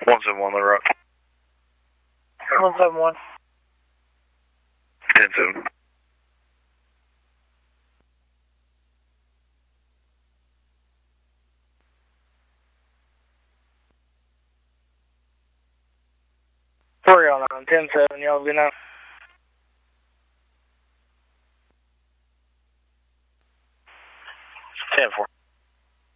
171 The Rock. 171. 10-7. Three on 10-7. Y'all have a good night. 10-4.